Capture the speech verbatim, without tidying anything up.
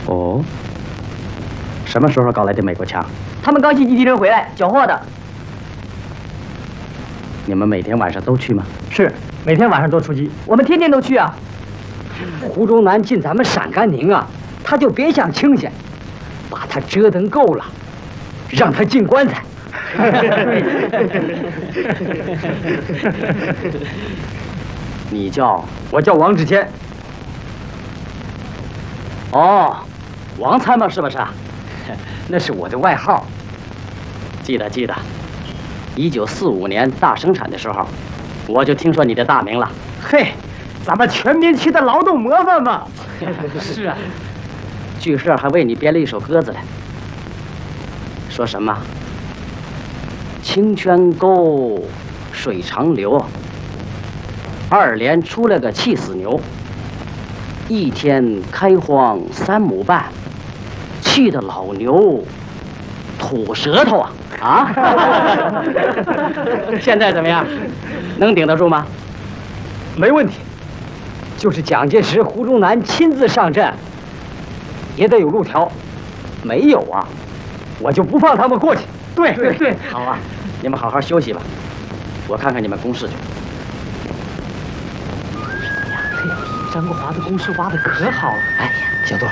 哦，什么时候搞来的美国枪？ 他们刚袭击敌人回来，缴获的。 你们每天晚上都去吗？ 是，每天晚上都出击，我们天天都去啊。 胡宗南进咱们陕甘宁啊，他就别想清闲，把他折腾够了，让他进棺材。 你叫？ 我叫王志谦。 哦，王参谋是不是？ 那是我的外号。 记得记得，一九四五年大生产的时候，我就听说你的大名了。 嘿，咱们全民区的劳动模范嘛。 是啊，剧社还为你编了一首歌子来，说什么？清泉沟水长流，二连出了个气死牛，一天开荒三亩半，气得老牛吐舌头啊！啊！现在怎么样？能顶得住吗？ 没问题。就是蒋介石、胡宗南亲自上阵，也得有路条。没有啊，我就不放他们过去。 对对对， 好啊，你们好好休息吧，我看看你们工事去。 张国华的工事挖的可好了。 哎呀，小杜，